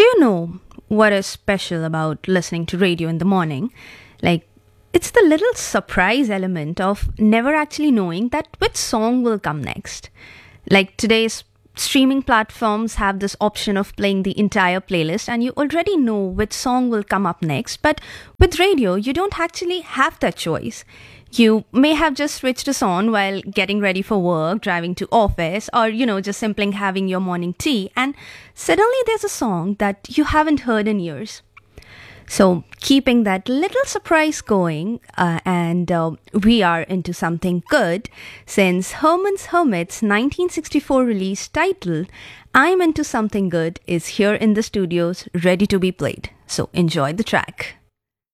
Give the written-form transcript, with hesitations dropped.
Do you know what is special about listening to radio in the morning? Like, it's the little surprise element of never actually knowing that which song will come next. Like today's streaming platforms have this option of playing the entire playlist and you already know which song will come up next, but with radio you don't actually have that choice. You may have just switched this on while getting ready for work, driving to office, or just simply having your morning tea, and suddenly there's a song that you haven't heard in years. So, keeping that little surprise going, and we are into something good, since Herman's Hermits 1964 release title, I'm Into Something Good, is here in the studios, ready to be played. So, enjoy the track.